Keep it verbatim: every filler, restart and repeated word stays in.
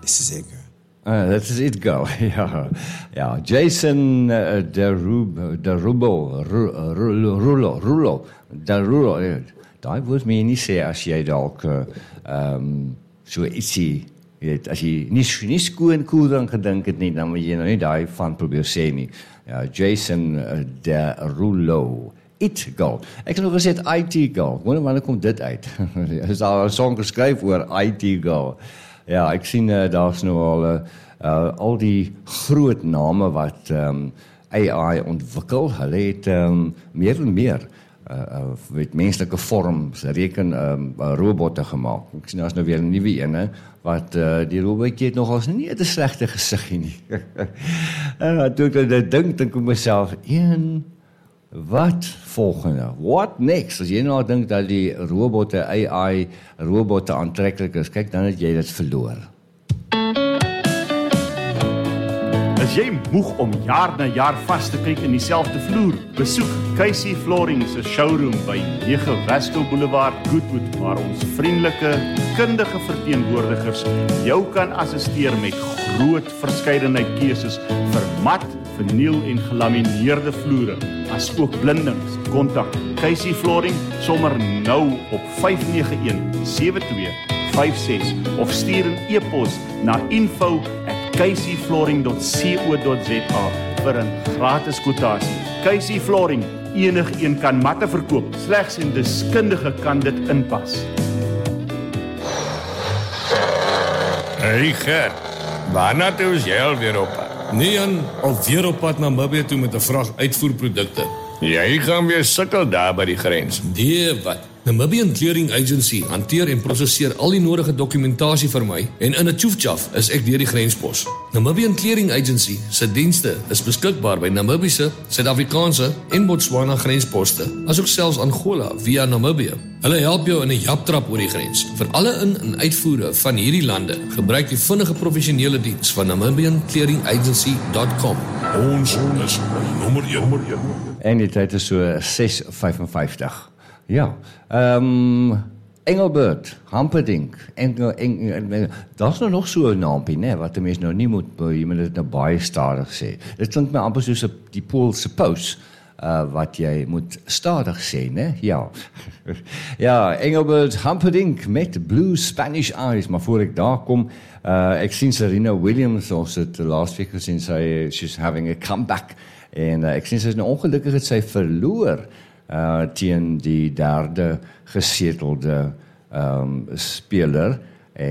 Is seker. Uh, dat is it, go. ja, ja. Jason uh, Derulo, Derulo, Rulo, Rulo, Rulo, Derulo. Daai woord moet jy nie sê as jy dalk uh, um, so ietsie, weet, as jy nie, nie skoon cool dan gedink het nie, dan moet jy nou nie daai van probeer sê nie. Ja, Jason uh, Derulo. It Girl. Ek het nog gesê I T Girl. Wonder wanneer kom dit uit? Is daar 'n song geskryf oor I T Girl? Ja, ek sien uh, daar's nou al uh, uh, al die groot name wat um, A I ontwikkel. Hulle het um, meer en meer uh, uh, met menslike vorms, reken um, uh, robotte gemaak. Ek sien daar's nou weer 'n nuwe ene wat uh, die robotjie het nogals nie 'n slegte gesiggie nie. En toe ek dit dink, dink ek myself, een wat volgende? What next? As jy nou dink dat die robotte, A I, robotte aantreklik is, kyk dan het jy dit verloor. As jy moeg om jaar na jaar vas te kyk in dieselfde vloer, besoek Casey Flooring se showroom by nege Wasco Boulevard, Goodwood, waar ons vriendelike, kundige verteenwoordigers jou kan assisteer met groot verskeidenheid keuses vir mat, verniel en gelamineerde vloere, as ook blindings. Kontak Casey Flooring sommer nou op vyf nege een sewe twee vyf ses of stuur 'n e-pos na info at casey flooring dot co dot za vir 'n gratis kwotasie. Casey Flooring, enigeen kan matte verkoop, slegs 'n deskundige kan dit inpas. Hey Gert, waarna toe is jy alweer op pad? Nee Jan, alweer op pad na Namibië toe met 'n vrag uitvoerprodukte. Jy gaan weer sukkel daar by die grens. Nee, wat? Namibian Clearing Agency hanteer en prosesseer al die nodige dokumentasie vir my en in 'n tjoefjaf is ek deur die grenspos. Namibian Clearing Agency se dienste is beskikbaar by Namibiese, Suid-Afrikaanse en Botswana grensposte, asook selfs Angola via Namibië. Hulle help jou in 'n japtrap oor die grens. Vir alle in- en uitvoere van hierdie lande, gebruik die vinnige professionele diens van namibian clearing agency dot com. Ons is nommer een. En die tyd is so ses vyfenvyftig. Ja, ehm um, Engelbert, Hamperdink, Engel, Engel, Engel, daar's nou nog so 'n naampie, né, wat 'n mens nou nie moet, jy moet dit nou baie stadig sê. Dit klink my amper soos die Pool suppose, uh, wat jy moet stadig sê, né? Ja. Ja, Engelbert Hamperdink met Blue Spanish Eyes, maar voor ek daar kom, uh, ek sien Serena Williams, ons het last week gesien, sy, she's having a comeback, en uh, ek sien sy is nou ongelukkig het sy verloor, Uh, teen die derde gesetelde um, speler